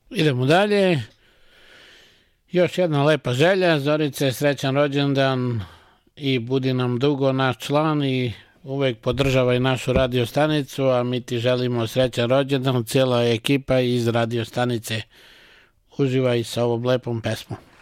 Idemo dalje. Još jedna lepa želja. Zorice, srećan rođendan i budi nam dugo naš član i uvek podržavaj našu radio stanicu, a mi ti želimo srećan rođendan, cijela ekipa iz radio stanice. Uživaj sa ovom lepom pesmom.